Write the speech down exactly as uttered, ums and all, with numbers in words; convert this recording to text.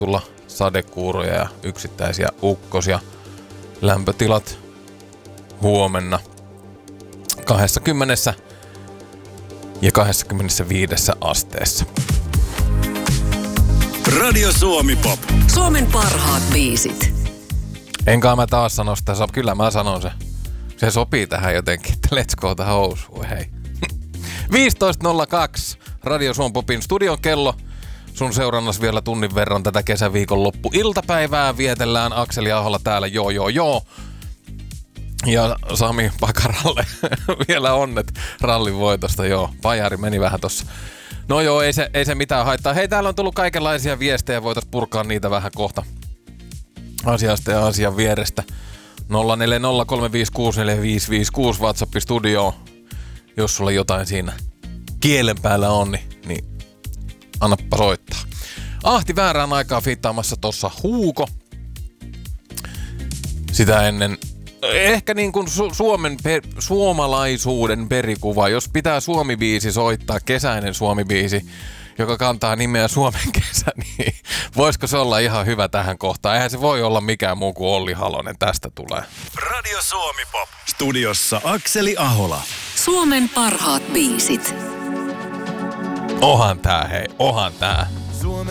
tulla sadekuuroja ja yksittäisiä ukkosia. Lämpötilat huomenna kaksikymmentä ja kaksikymmentäviisi asteessa. Radio Suomi Pop. Suomen parhaat biisit. Enkä mä taas sano sitä, kyllä mä sanon se. Se sopii tähän jotenkin, että let's go tähän housuun, hei. viisitoista nolla kaksi Radio Suomi Popin studion kello. Sun seurannassa vielä tunnin verran tätä kesäviikon loppu-iltapäivää vietellään. Akseli Aholla täällä, joo joo joo. Ja Sami Pakaralle vielä onnet rallin voitosta, joo. Pajari meni vähän tossa. No joo, ei se, ei se mitään haittaa. Hei, täällä on tullut kaikenlaisia viestejä, voitais purkaa niitä vähän kohta asiasta ja asian vierestä. nolla neljä nolla kolme viisi kuusi neljä viisi viisi kuusi WhatsApp-studioon. Jos sulla jotain siinä kielen päällä on, niin, niin annappa soittaa. Ahti väärään aikaa fiittaamassa tossa Huuko. Sitä ennen ehkä niin kuin su- Suomen per- suomalaisuuden perikuva. Jos pitää Suomi-biisi soittaa, kesäinen Suomi-biisi, joka kantaa nimeä Suomen kesä, niin voisiko se olla ihan hyvä tähän kohtaan? Eihän se voi olla mikään muu kuin Olli Halonen. Tästä tulee. Radio Suomi Pop. Studiossa Akseli Ahola. Suomen parhaat biisit. Ohan tää, hei. Ohan tää.